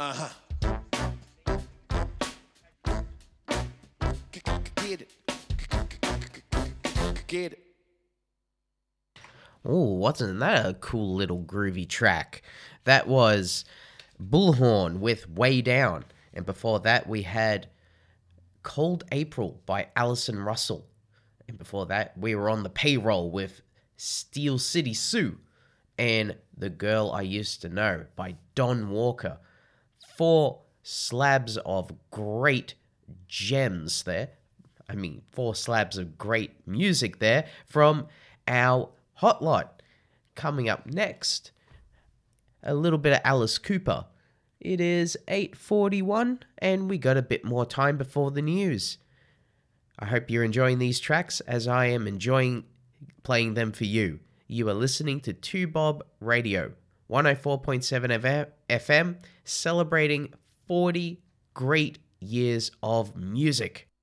Uh-huh. Get it. Get it. Oh, wasn't that a cool little groovy track? That was Bullhorn with Way Down. And before that, we had Cold April by Alison Russell. And before that, we were on the payroll with Steel City Sue and The Girl I Used to Know by Don Walker. 4 slabs of great gems there. 4 slabs of great music there from our hot lot. Coming up next, a little bit of Alice Cooper. It is 8:41 and we got a bit more time before the news. I hope you're enjoying these tracks as I am enjoying playing them for you. You are listening to 2Bob Radio, 104.7 FM, celebrating 40 great years of music.